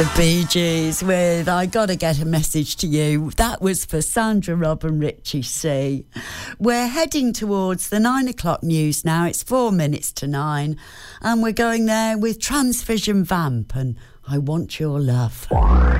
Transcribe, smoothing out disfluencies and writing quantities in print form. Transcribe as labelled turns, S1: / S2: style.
S1: The Bee Gees with I Gotta Get a Message to You. That was for Sandra, Rob and Richie C. We're heading towards the 9 o'clock news now. It's 4 minutes to 9 and we're going there with Transvision Vamp and I Want Your Love.